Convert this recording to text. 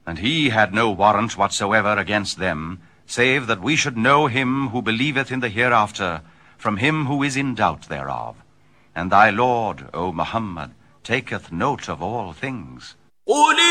And he had no warrant whatsoever against them, save that we should know him who believeth in the hereafter, from him who is in doubt thereof. And thy Lord, O Muhammad, taketh note of all things.